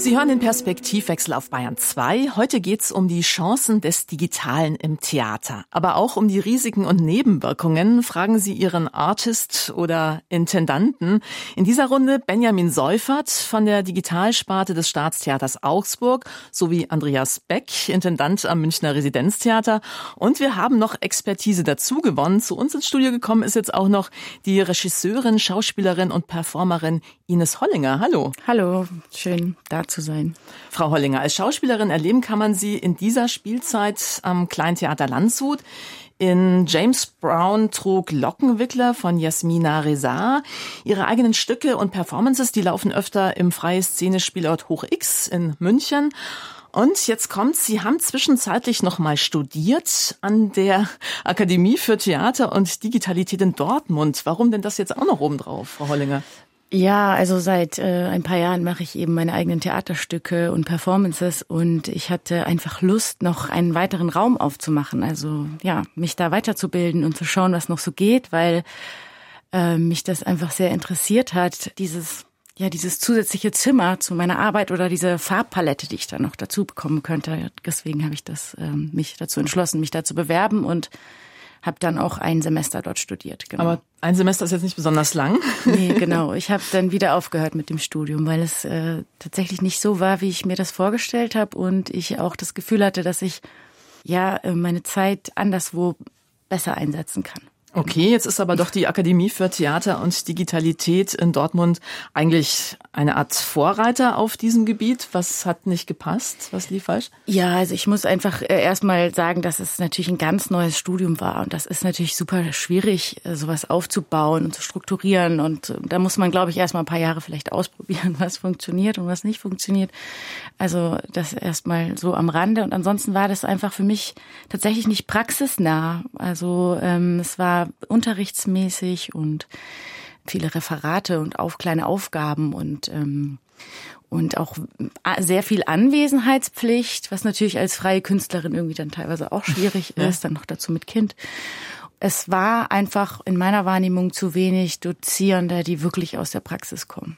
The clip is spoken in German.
Sie hören den Perspektivwechsel auf Bayern 2. Heute geht's um die Chancen des Digitalen im Theater. Aber auch um die Risiken und Nebenwirkungen. Fragen Sie Ihren Artist oder Intendanten. In dieser Runde Benjamin Seufert von der Digitalsparte des Staatstheaters Augsburg sowie Andreas Beck, Intendant am Münchner Residenztheater. Und wir haben noch Expertise dazu gewonnen. Zu uns ins Studio gekommen ist jetzt auch noch die Regisseurin, Schauspielerin und Performerin Ines Hollinger. Hallo. Hallo, schön da zu sein. Frau Hollinger, als Schauspielerin erleben kann man Sie in dieser Spielzeit am Kleintheater Landshut. In James Brown trug Lockenwickler von Jasmina Reza. Ihre eigenen Stücke und Performances, die laufen öfter im Freie Szene-Spielort Hoch X in München. Und jetzt kommt's, Sie haben zwischenzeitlich noch mal studiert an der Akademie für Theater und Digitalität in Dortmund. Warum denn das jetzt auch noch obendrauf, Frau Hollinger? Ja, also seit ein paar Jahren mache ich eben meine eigenen Theaterstücke und Performances und ich hatte einfach Lust, noch einen weiteren Raum aufzumachen. Also ja, mich da weiterzubilden und zu schauen, was noch so geht, weil mich das einfach sehr interessiert hat, dieses zusätzliche Zimmer zu meiner Arbeit oder diese Farbpalette, die ich da noch dazu bekommen könnte. Deswegen habe ich mich dazu entschlossen, mich da zu bewerben und habe dann auch ein Semester dort studiert. Genau. Aber ein Semester ist jetzt nicht besonders lang. Nee, genau. Ich habe dann wieder aufgehört mit dem Studium, weil es tatsächlich nicht so war, wie ich mir das vorgestellt habe und ich auch das Gefühl hatte, dass ich meine Zeit anderswo besser einsetzen kann. Okay, jetzt ist aber doch die Akademie für Theater und Digitalität in Dortmund eigentlich eine Art Vorreiter auf diesem Gebiet. Was hat nicht gepasst? Was lief falsch? Ja, also ich muss einfach erstmal sagen, dass es natürlich ein ganz neues Studium war. Und das ist natürlich super schwierig, sowas aufzubauen und zu strukturieren. Und da muss man, glaube ich, erstmal ein paar Jahre vielleicht ausprobieren, was funktioniert und was nicht funktioniert. Also das erstmal so am Rande. Und ansonsten war das einfach für mich tatsächlich nicht praxisnah. Also es war unterrichtsmäßig und viele Referate und kleine Aufgaben und auch sehr viel Anwesenheitspflicht, was natürlich als freie Künstlerin irgendwie dann teilweise auch schwierig ist, dann noch dazu mit Kind. Es war einfach in meiner Wahrnehmung zu wenig Dozierende, die wirklich aus der Praxis kommen.